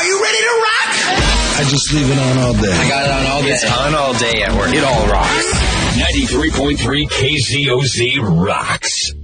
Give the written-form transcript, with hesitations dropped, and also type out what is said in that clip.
Are you ready to rock? I just leave it on all day. I got it on all day. It's on all day at work. It all rocks. 93.3 KZOZ rocks.